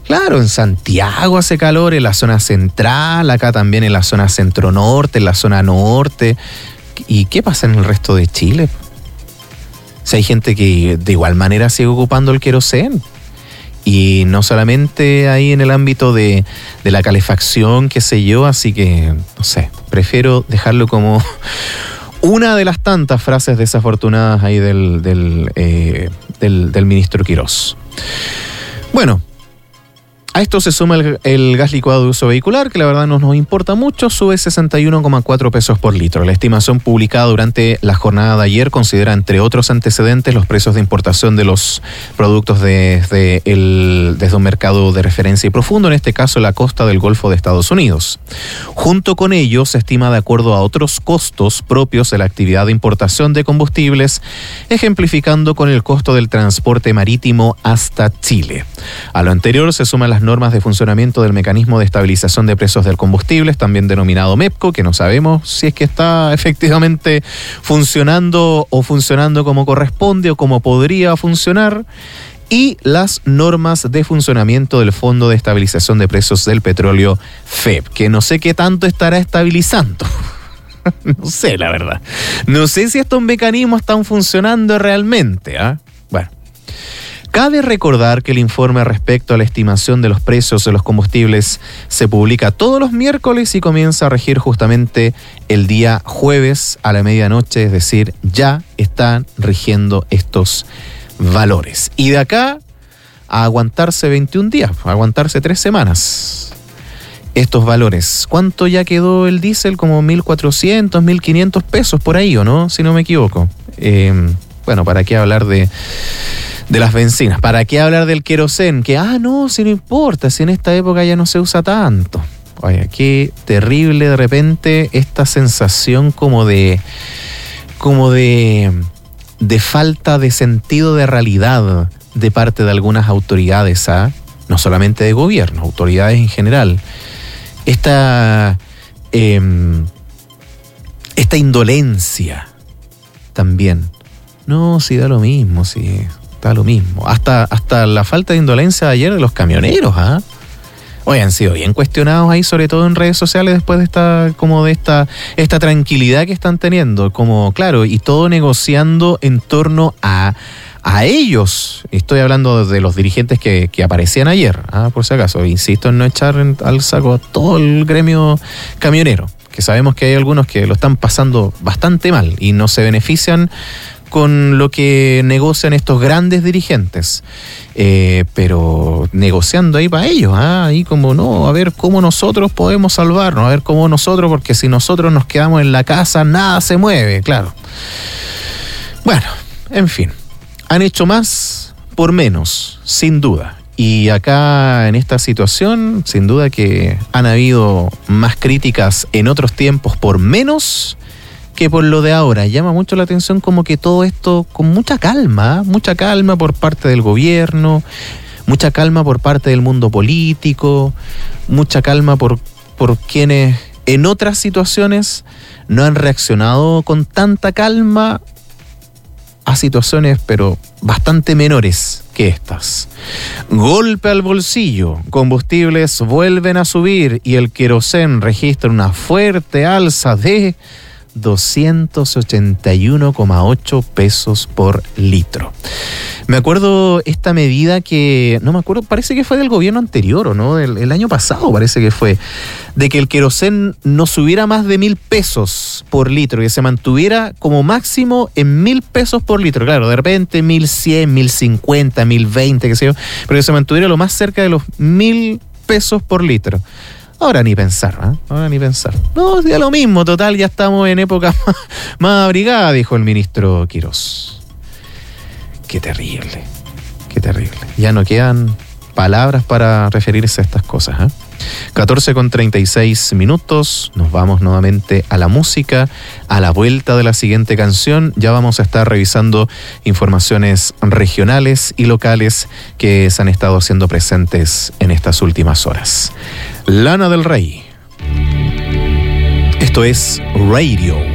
Claro, en Santiago hace calor, en la zona central, acá también en la zona centro-norte, en la zona norte. ¿Y qué pasa en el resto de Chile? O sea, hay gente que de igual manera sigue ocupando el querosén. Y no solamente ahí en el ámbito de la calefacción, qué sé yo, así que, no sé, prefiero dejarlo como una de las tantas frases desafortunadas ahí del ministro Quirós. Bueno, a esto se suma el gas licuado de uso vehicular, que la verdad no nos importa mucho, sube 61,4 pesos por litro. La estimación publicada durante la jornada de ayer considera, entre otros antecedentes, los precios de importación de los productos desde un mercado de referencia y profundo, en este caso la costa del Golfo de Estados Unidos. Junto con ello, se estima de acuerdo a otros costos propios de la actividad de importación de combustibles, ejemplificando con el costo del transporte marítimo hasta Chile. A lo anterior se suman las normas de funcionamiento del mecanismo de estabilización de precios del combustible, también denominado MEPCO, que no sabemos si es que está efectivamente funcionando como corresponde o como podría funcionar, y las normas de funcionamiento del Fondo de Estabilización de Precios del Petróleo, FEP, que no sé qué tanto estará estabilizando. No sé, la verdad. No sé si estos mecanismos están funcionando realmente, Bueno. Cabe recordar que el informe respecto a la estimación de los precios de los combustibles se publica todos los miércoles y comienza a regir justamente el día jueves a la medianoche, es decir, ya están rigiendo estos valores. Y de acá a aguantarse 21 días, a aguantarse 3 semanas, estos valores. ¿Cuánto ya quedó el diésel? Como 1.400, 1.500 pesos por ahí, ¿o no? Si no me equivoco. Bueno, ¿para qué hablar de las bencinas? ¿Para qué hablar del querosén? Que, no, si no importa, si en esta época ya no se usa tanto. Oye, qué terrible de repente esta sensación como de falta de sentido de realidad de parte de algunas autoridades, no solamente de gobierno, autoridades en general. Esta indolencia también. No, si da lo mismo, si da lo mismo. Hasta la falta de indolencia de ayer de los camioneros, Hoy han sido bien cuestionados ahí, sobre todo en redes sociales, después de esta tranquilidad que están teniendo, como claro, y todo negociando en torno a ellos. Estoy hablando de los dirigentes que aparecían ayer, por si acaso. Insisto en no echar al saco a todo el gremio camionero, que sabemos que hay algunos que lo están pasando bastante mal y no se benefician con lo que negocian estos grandes dirigentes, pero negociando ahí para ellos, ahí como no, a ver cómo nosotros podemos salvarnos, a ver cómo nosotros, porque si nosotros nos quedamos en la casa, nada se mueve, claro. Bueno, en fin, han hecho más por menos, sin duda. Y acá en esta situación, sin duda que han habido más críticas en otros tiempos por menos que por lo de ahora. Llama mucho la atención como que todo esto con mucha calma por parte del gobierno, mucha calma por parte del mundo político, mucha calma por quienes en otras situaciones no han reaccionado con tanta calma a situaciones pero bastante menores que estas. Golpe al bolsillo, combustibles vuelven a subir y el querosén registra una fuerte alza de 281,8 pesos por litro. Me acuerdo esta medida que, no me acuerdo, parece que fue del gobierno anterior, ¿o no? El año pasado parece que fue, de que el querosén no subiera más de 1.000 pesos por litro, que se mantuviera como máximo en 1.000 pesos por litro. Claro, de repente 1.100, 1.050, 1.020, qué sé yo, pero que se mantuviera lo más cerca de los 1.000 pesos por litro. Ahora ni pensar, ahora ni pensar. No, ya lo mismo, total, ya estamos en época más abrigada, dijo el ministro Quirós. Qué terrible, qué terrible. Ya no quedan palabras para referirse a estas cosas. 14:36, nos vamos nuevamente a la música. A la vuelta de la siguiente canción ya vamos a estar revisando informaciones regionales y locales que se han estado haciendo presentes en estas últimas horas. Lana del Rey. Esto es Radio.